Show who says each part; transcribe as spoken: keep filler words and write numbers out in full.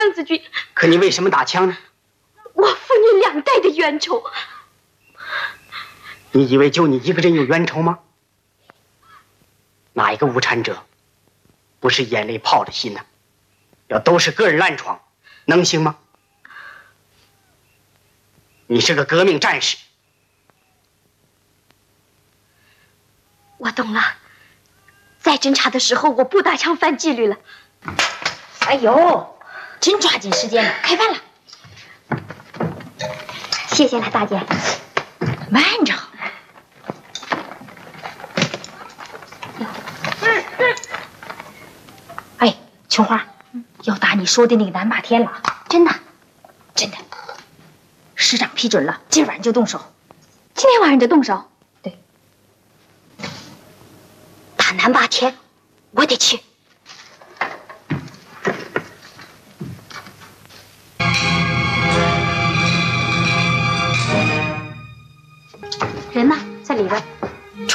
Speaker 1: 张子君。
Speaker 2: 可你为什么打枪呢？
Speaker 1: 我父女两代的冤仇。
Speaker 2: 你以为就你一个人有冤仇吗？哪一个无产者不是眼泪泡着心呢？要都是个人烂闯，能行吗？你是个革命战士。
Speaker 1: 我懂了，在侦查的时候我不打枪犯纪律了。
Speaker 3: 哎呦，真抓紧时间了，开饭了。
Speaker 1: 谢谢了，大姐。
Speaker 3: 慢着。哎，琼花，要打你说的那个南霸天了，
Speaker 1: 真的？
Speaker 3: 真的。师长批准了，今晚上就动手。
Speaker 1: 今天晚上就动手？
Speaker 3: 对。
Speaker 1: 打南霸天，我得去。人呢？在里边。